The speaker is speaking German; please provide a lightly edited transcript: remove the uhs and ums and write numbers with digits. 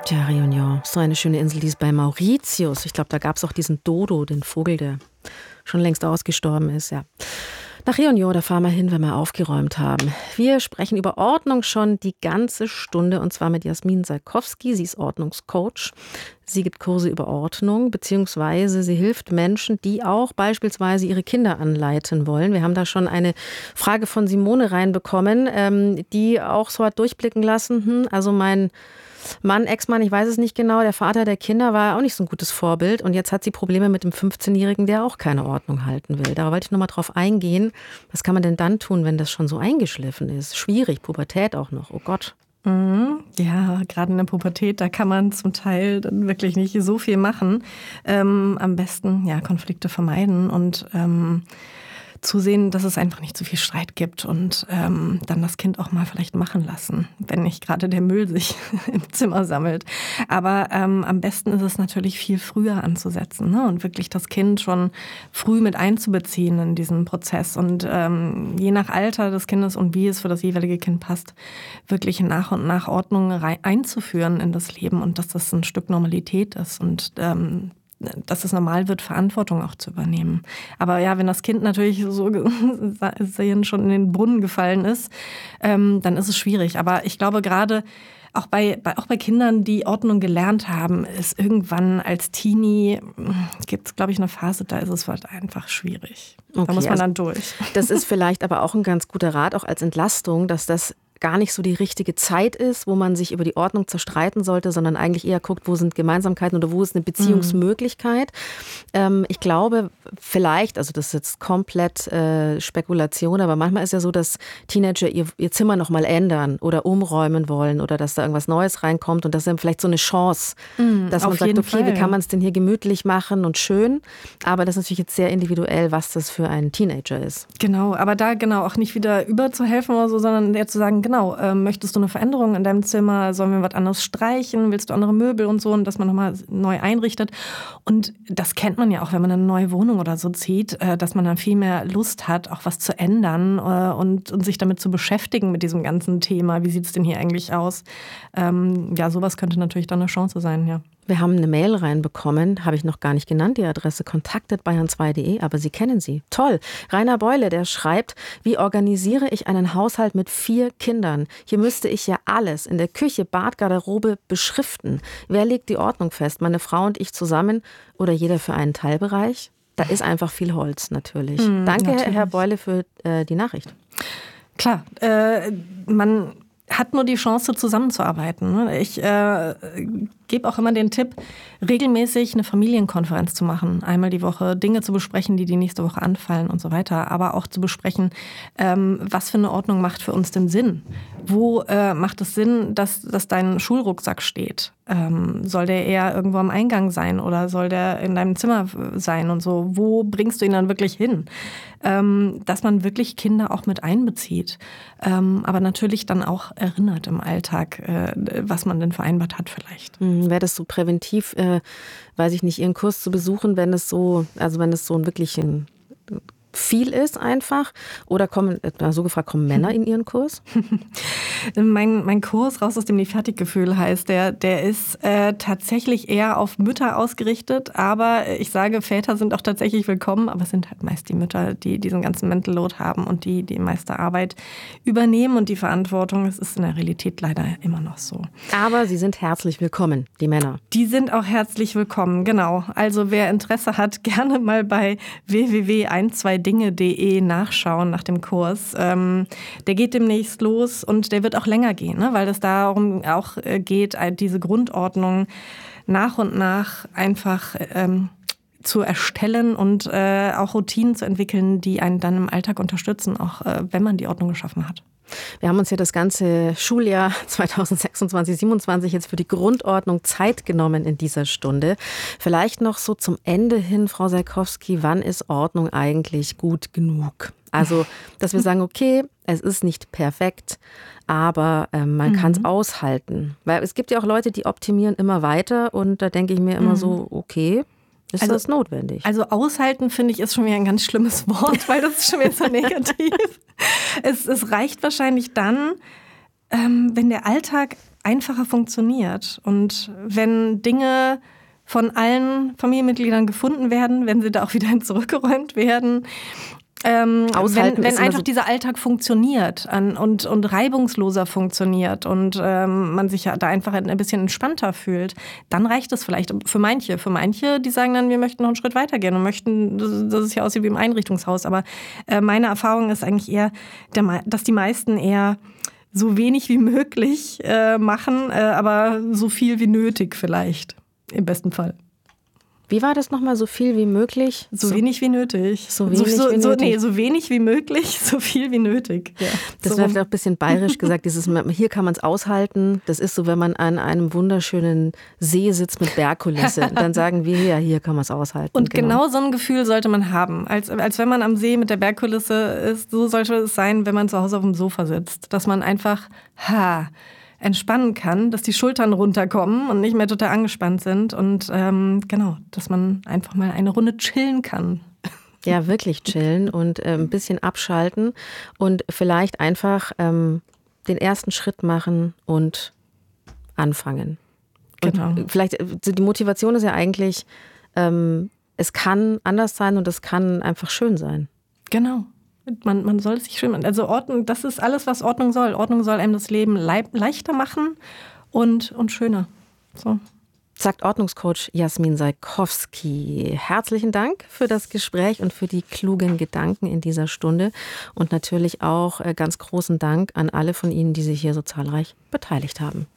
Tja, Réunion, so eine schöne Insel, die ist bei Mauritius. Ich glaube, da gab es auch diesen Dodo, den Vogel, der schon längst ausgestorben ist, ja. Nach Réunion, da fahren wir hin, wenn wir aufgeräumt haben. Wir sprechen über Ordnung schon die ganze Stunde und zwar mit Jasmin Salkowski. Sie ist Ordnungscoach. Sie gibt Kurse über Ordnung, beziehungsweise sie hilft Menschen, die auch beispielsweise ihre Kinder anleiten wollen. Wir haben da schon eine Frage von Simone reinbekommen, die auch so hat durchblicken lassen. Also mein Mann, Ex-Mann, ich weiß es nicht genau, der Vater der Kinder war auch nicht so ein gutes Vorbild und jetzt hat sie Probleme mit dem 15-Jährigen, der auch keine Ordnung halten will. Da wollte ich nochmal drauf eingehen. Was kann man denn dann tun, wenn das schon so eingeschliffen ist? Schwierig, Pubertät auch noch, oh Gott. Ja, gerade in der Pubertät, da kann man zum Teil dann wirklich nicht so viel machen. Am besten ja Konflikte vermeiden und zusehen, dass es einfach nicht zu viel Streit gibt und dann das Kind auch mal vielleicht machen lassen, wenn nicht gerade der Müll sich im Zimmer sammelt. Aber am besten ist es natürlich viel früher anzusetzen, ne? Und wirklich das Kind schon früh mit einzubeziehen in diesen Prozess und je nach Alter des Kindes und wie es für das jeweilige Kind passt, wirklich nach und nach Ordnung einzuführen in das Leben und dass das ein Stück Normalität ist und dass es normal wird, Verantwortung auch zu übernehmen. Aber ja, wenn das Kind natürlich so schon in den Brunnen gefallen ist, dann ist es schwierig. Aber ich glaube gerade auch bei Kindern, die Ordnung gelernt haben, ist irgendwann als Teenie, gibt es, glaube ich, eine Phase, da ist es halt einfach schwierig. Okay, da muss man dann durch. Das ist vielleicht aber auch ein ganz guter Rat, auch als Entlastung, dass das gar nicht so die richtige Zeit ist, wo man sich über die Ordnung zerstreiten sollte, sondern eigentlich eher guckt, wo sind Gemeinsamkeiten oder wo ist eine Beziehungsmöglichkeit. Ich glaube vielleicht, also das ist jetzt komplett Spekulation, aber manchmal ist ja so, dass Teenager ihr Zimmer nochmal ändern oder umräumen wollen oder dass da irgendwas Neues reinkommt und das ist dann vielleicht so eine Chance, dass man sagt, okay, wie kann man es denn hier gemütlich machen und schön, aber das ist natürlich jetzt sehr individuell, was das für ein Teenager ist. Genau, aber da auch nicht wieder überzuhelfen oder so, sondern eher zu sagen, möchtest du eine Veränderung in deinem Zimmer? Sollen wir was anderes streichen? Willst du andere Möbel und so? Und dass man nochmal neu einrichtet. Und das kennt man ja auch, wenn man in eine neue Wohnung oder so zieht, dass man dann viel mehr Lust hat, auch was zu ändern und sich damit zu beschäftigen mit diesem ganzen Thema. Wie sieht es denn hier eigentlich aus? Sowas könnte natürlich dann eine Chance sein, ja. Wir haben eine Mail reinbekommen, habe ich noch gar nicht genannt, die Adresse kontaktet@bayern2.de, aber Sie kennen sie. Toll. Rainer Beule, der schreibt, wie organisiere ich einen Haushalt mit 4 Kindern? Hier müsste ich ja alles in der Küche, Bad, Garderobe beschriften. Wer legt die Ordnung fest? Meine Frau und ich zusammen oder jeder für einen Teilbereich? Da ist einfach viel Holz natürlich. Danke, natürlich. Herr Beule, für die Nachricht. Klar, man hat nur die Chance, zusammenzuarbeiten. Ich gebe auch immer den Tipp, regelmäßig eine Familienkonferenz zu machen. Einmal die Woche Dinge zu besprechen, die nächste Woche anfallen und so weiter. Aber auch zu besprechen, was für eine Ordnung macht für uns denn Sinn? Wo macht es Sinn, dass dein Schulrucksack steht? Soll der eher irgendwo am Eingang sein oder soll der in deinem Zimmer sein und so? Wo bringst du ihn dann wirklich hin? Dass man wirklich Kinder auch mit einbezieht. Aber natürlich dann auch erinnert im Alltag, was man denn vereinbart hat vielleicht. Wäre das so präventiv, weiß ich nicht, Ihren Kurs zu besuchen, wenn es so ein wirklich viel ist einfach? Oder kommen Männer in Ihren Kurs? Mein Kurs Raus aus dem Nie-Fertig-Gefühl heißt der ist tatsächlich eher auf Mütter ausgerichtet, aber ich sage, Väter sind auch tatsächlich willkommen, aber es sind halt meist die Mütter, die diesen ganzen Mental Load haben und die meiste Arbeit übernehmen und die Verantwortung. Es ist in der Realität leider immer noch so. Aber Sie sind herzlich willkommen, die Männer. Die sind auch herzlich willkommen, genau. Also wer Interesse hat, gerne mal bei www.12dinge.de nachschauen nach dem Kurs. Der geht demnächst los und der wird auch länger gehen, ne? Weil es darum auch geht, diese Grundordnung nach und nach einfach zu erstellen und auch Routinen zu entwickeln, die einen dann im Alltag unterstützen, auch wenn man die Ordnung geschaffen hat. Wir haben uns ja das ganze Schuljahr 2026/27 jetzt für die Grundordnung Zeit genommen in dieser Stunde. Vielleicht noch so zum Ende hin, Frau Salkowski, wann ist Ordnung eigentlich gut genug? Also, dass wir sagen, okay, es ist nicht perfekt, aber man kann es aushalten. Weil es gibt ja auch Leute, die optimieren immer weiter und da denke ich mir immer so, okay, ist das notwendig? Also aushalten, finde ich, ist schon wieder ein ganz schlimmes Wort, weil das ist schon wieder so negativ. Es reicht wahrscheinlich dann, wenn der Alltag einfacher funktioniert. Und wenn Dinge von allen Familienmitgliedern gefunden werden, wenn sie da auch wieder zurückgeräumt werden, wenn einfach dieser Alltag funktioniert und reibungsloser funktioniert und man sich ja da einfach ein bisschen entspannter fühlt, dann reicht es vielleicht für manche. Für manche, die sagen dann, wir möchten noch einen Schritt weitergehen und möchten, dass es ja aussieht wie im Einrichtungshaus. Aber meine Erfahrung ist eigentlich eher, dass die meisten eher so wenig wie möglich machen, aber so viel wie nötig vielleicht, im besten Fall. Wie war das nochmal? So viel wie möglich? So wenig wie nötig. So wenig wie nötig. So wenig wie möglich, so viel wie nötig. Ja. Das wäre vielleicht auch ein bisschen bayerisch gesagt, hier kann man es aushalten. Das ist so, wenn man an einem wunderschönen See sitzt mit Bergkulisse. Dann sagen wir, ja, hier kann man es aushalten. Und genau so ein Gefühl sollte man haben. Als wenn man am See mit der Bergkulisse ist, so sollte es sein, wenn man zu Hause auf dem Sofa sitzt. Dass man einfach, entspannen kann, dass die Schultern runterkommen und nicht mehr total angespannt sind und dass man einfach mal eine Runde chillen kann. Ja, wirklich chillen und ein bisschen abschalten und vielleicht einfach den ersten Schritt machen und anfangen. Genau. Und vielleicht, die Motivation ist ja eigentlich, es kann anders sein und es kann einfach schön sein. Genau. Man soll sich schön machen. Also Ordnung, das ist alles, was Ordnung soll. Ordnung soll einem das Leben leichter machen und schöner. So. Sagt Ordnungscoach Jasmin Salkowski. Herzlichen Dank für das Gespräch und für die klugen Gedanken in dieser Stunde. Und natürlich auch ganz großen Dank an alle von Ihnen, die sich hier so zahlreich beteiligt haben.